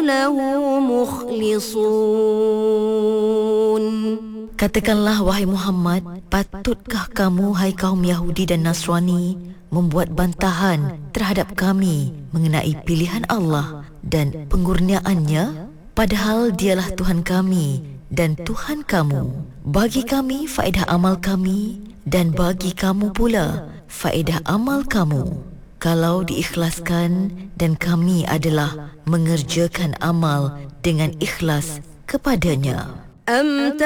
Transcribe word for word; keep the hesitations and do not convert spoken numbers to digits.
له مخلصون. Katakanlah wahai Muhammad, patutkah kamu hai kaum Yahudi dan Nasrani membuat bantahan terhadap kami mengenai pilihan Allah dan pengurniaannya, padahal dialah Tuhan kami dan Tuhan kamu. Bagi kami faedah amal kami dan bagi kamu pula faedah amal kamu, kalau diikhlaskan, dan kami adalah mengerjakan amal dengan ikhlas kepadanya. أم